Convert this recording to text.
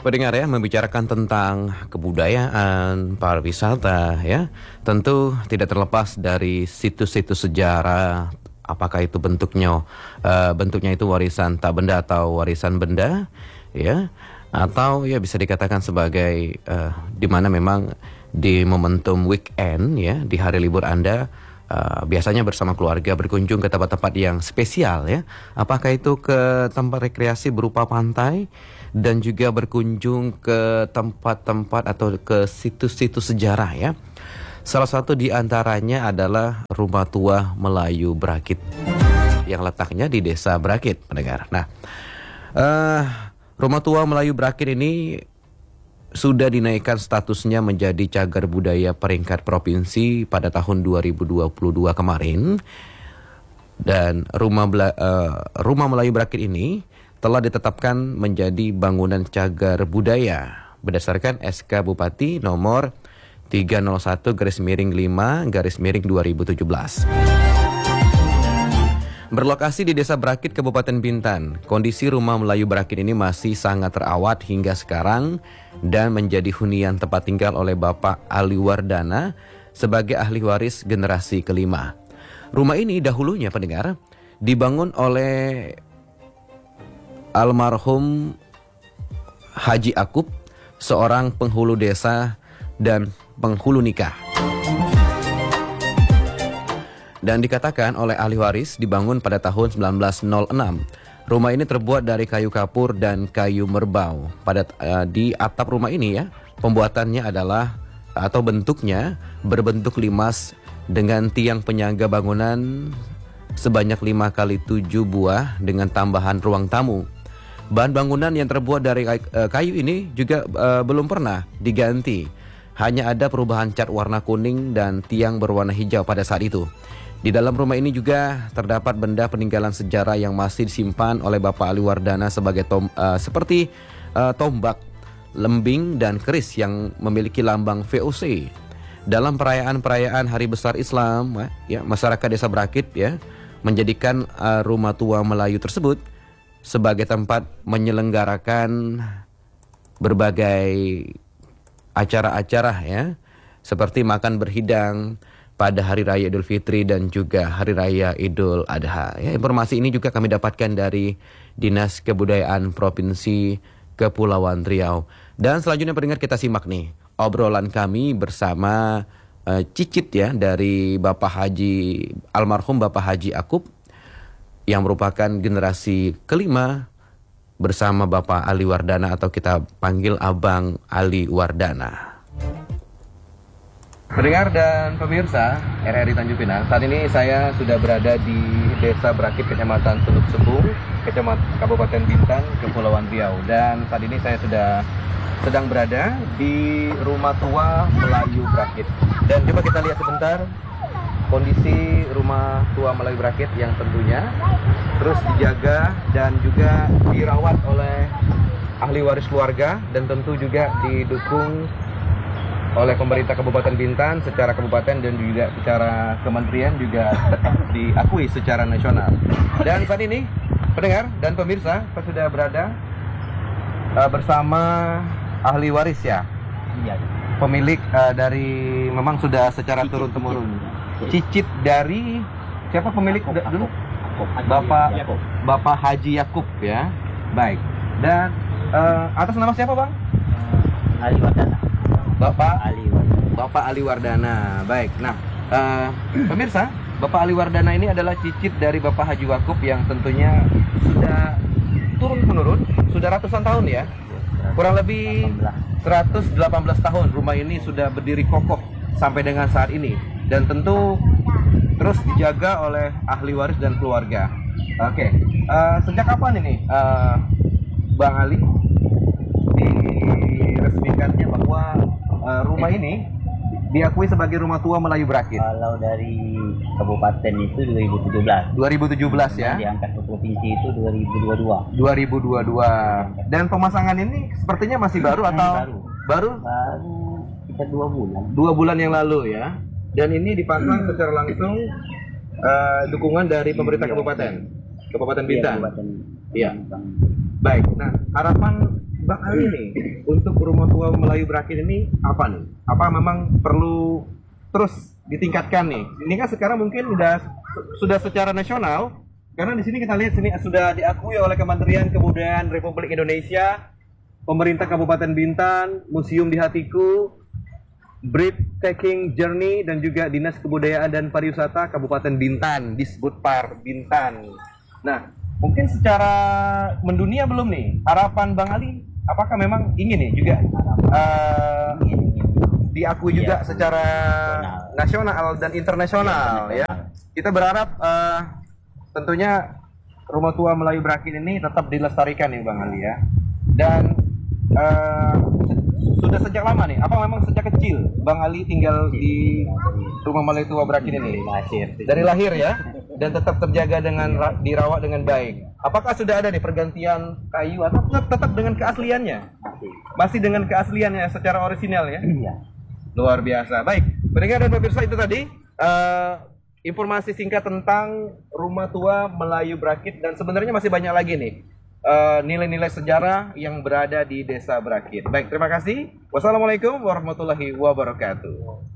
Pendengar ya, membicarakan tentang kebudayaan, pariwisata ya, tentu tidak terlepas dari situs-situs sejarah. Apakah itu bentuknya itu warisan tak benda atau warisan benda, ya, atau ya bisa dikatakan sebagai di mana memang di momentum weekend ya, di hari libur Anda. Biasanya bersama keluarga berkunjung ke tempat-tempat yang spesial ya. Apakah itu ke tempat rekreasi berupa pantai dan juga berkunjung ke tempat-tempat atau ke situs-situs sejarah ya. Salah satu di antaranya adalah Rumah Tua Melayu Brakit yang letaknya di Desa Brakit, pendengar. Nah, Rumah Tua Melayu Brakit ini sudah dinaikkan statusnya menjadi cagar budaya peringkat provinsi pada tahun 2022 kemarin. Dan Rumah Melayu Brakit ini telah ditetapkan menjadi bangunan cagar budaya berdasarkan SK Bupati nomor 301/5/2017. Berlokasi di Desa Brakit, Kabupaten Bintan, kondisi Rumah Melayu Brakit ini masih sangat terawat hingga sekarang dan menjadi hunian tempat tinggal oleh Bapak Ali Wardana sebagai ahli waris generasi kelima. Rumah ini dahulunya, pendengar, dibangun oleh almarhum Haji Akub, seorang penghulu desa dan penghulu nikah. Dan dikatakan oleh ahli waris dibangun pada tahun 1906. Rumah ini terbuat dari kayu kapur dan kayu merbau. Di atap rumah ini ya, pembuatannya adalah atau bentuknya berbentuk limas dengan tiang penyangga bangunan sebanyak 5x7 buah dengan tambahan ruang tamu. Bahan bangunan yang terbuat dari kayu ini juga belum pernah diganti. Hanya ada perubahan cat warna kuning dan tiang berwarna hijau pada saat itu. Di dalam rumah ini juga terdapat benda peninggalan sejarah yang masih disimpan oleh Bapak Ali Wardana seperti tombak, lembing, dan keris yang memiliki lambang VOC. Dalam perayaan-perayaan Hari Besar Islam, ya, masyarakat Desa Brakit ya menjadikan Rumah Tua Melayu tersebut sebagai tempat menyelenggarakan berbagai acara-acara ya, seperti makan berhidang pada Hari Raya Idul Fitri dan juga Hari Raya Idul Adha. Ya, informasi ini juga kami dapatkan dari Dinas Kebudayaan Provinsi Kepulauan Riau. Dan selanjutnya pendengar, kita simak nih obrolan kami bersama cicit ya dari almarhum Bapak Haji Akub yang merupakan generasi kelima bersama Bapak Ali Wardana atau kita panggil Abang Ali Wardana. Pendengar dan pemirsa RRI Tanjung Pinang, saat ini saya sudah berada di Desa Brakit, Kecamatan Teluk Sebung, Kabupaten Bintan, Kepulauan Riau. Dan saat ini saya sedang berada di Rumah Tua Melayu Brakit. Dan coba kita lihat sebentar kondisi Rumah Tua Melayu Brakit yang tentunya terus dijaga dan juga dirawat oleh ahli waris keluarga, dan tentu juga didukung oleh pemerintah Kabupaten Bintan secara kabupaten dan juga secara kementerian, juga diakui secara nasional. Dan saat ini pendengar dan pemirsa, kita sudah berada bersama ahli waris ya. Iya. Pemilik dari memang sudah secara turun-temurun. Cicit dari siapa pemilik dulu? Bapak Haji Yakub ya. Baik. Dan atas nama siapa, Bang? Ali Wardana. Bapak Ali Wardana. Baik. Nah, pemirsa, Bapak Ali Wardana ini adalah cicit dari Bapak Haji Yakub yang tentunya sudah turun-menurun, sudah ratusan tahun ya. Kurang lebih 118 tahun rumah ini sudah berdiri kokoh sampai dengan saat ini, dan tentu terus dijaga oleh ahli waris dan keluarga. Oke. Sejak kapan ini Bang Ali diresmikannya bahwa rumah ini diakui sebagai Rumah Tua Melayu Brakit? Kalau dari kabupaten itu 2017. 2017 ya. Diangkat ke provinsi itu 2022. 2022. Dan pemasangan ini sepertinya masih baru atau baru sekitar 2 bulan. 2 bulan yang lalu ya. Dan ini dipasang secara langsung dukungan dari pemerintah Kabupaten Bintan. Iya. Baik. Nah, harapan Bang Ali nih, untuk rumah tua Melayu Berakhir ini apa nih? Apa memang perlu terus ditingkatkan nih? Ini kan sekarang mungkin sudah secara nasional, karena di sini kita lihat sini sudah diakui oleh Kementerian Kebudayaan Republik Indonesia, Pemerintah Kabupaten Bintan, Museum di Hatiku, Breathtaking Journey, dan juga Dinas Kebudayaan dan Pariwisata Kabupaten Bintan, Disbudpar Bintan. Nah, mungkin secara mendunia belum nih. Harapan Bang Ali, apakah memang ingin nih juga diakui juga secara nasional dan internasional ya? Kita berharap tentunya rumah tua Melayu Berakhir ini tetap dilestarikan nih Bang Ali ya. Dan sudah sejak lama nih, apa memang sejak kecil Bang Ali tinggal di rumah Melayu tua Berakhir ini? Dari lahir ya, dan tetap terjaga dengan dirawat dengan baik. Apakah sudah ada nih pergantian kayu atau tetap dengan keasliannya? Masih dengan keasliannya secara orisinal ya? Iya. Luar biasa. Baik, pendengar dan pemirsa, itu tadi informasi singkat tentang rumah tua Melayu Berakhir, dan sebenarnya masih banyak lagi nih nilai-nilai sejarah yang berada di Desa Berakhir. Baik, terima kasih. Wassalamualaikum warahmatullahi wabarakatuh.